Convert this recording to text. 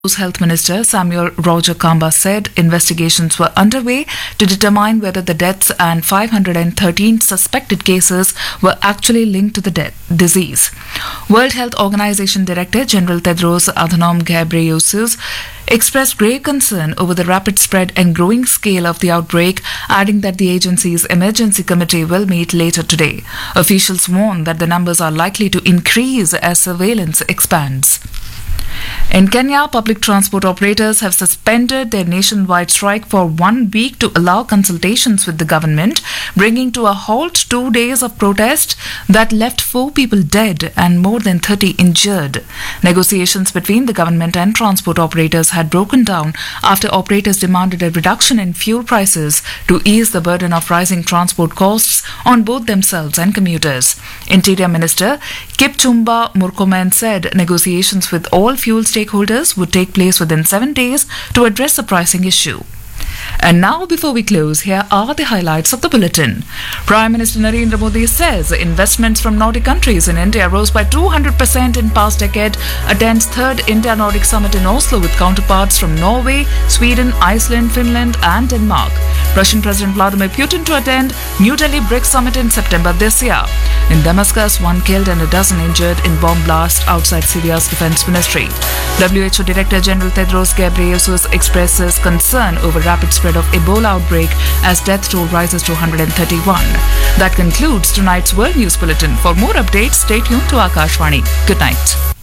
Health Minister Samuel Roger Kamba said investigations were underway to determine whether the deaths and 513 suspected cases were actually linked to the disease. World Health Organization Director General Tedros Adhanom Ghebreyesus expressed grave concern over the rapid spread and growing scale of the outbreak, adding that the agency's emergency committee will meet later today. Officials warn that the numbers are likely to increase as surveillance expands. In Kenya, public transport operators have suspended their nationwide strike for 1 week to allow consultations with the government, bringing to a halt 2 days of protest that left 4 people dead and more than 30 injured. Negotiations between the government and transport operators had broken down after operators demanded a reduction in fuel prices to ease the burden of rising transport costs on both themselves and commuters. Interior Minister Kipchumba Murkomen said negotiations with all fuel stakeholders would take place within 7 days to address the pricing issue. And now, before we close, here are the highlights of the bulletin. Prime Minister Narendra Modi says investments from Nordic countries in India rose by 200% in past decade, attends 3rd India-Nordic Summit in Oslo with counterparts from Norway, Sweden, Iceland, Finland and Denmark. Russian President Vladimir Putin to attend New Delhi BRICS Summit in September this year. In Damascus, 1 killed and a dozen injured in bomb blast outside Syria's defense ministry. WHO Director General Tedros Ghebreyesus expresses concern over rapid spread of Ebola outbreak as death toll rises to 131. That concludes tonight's World News Bulletin. For more updates, stay tuned to Akashvani. Good night.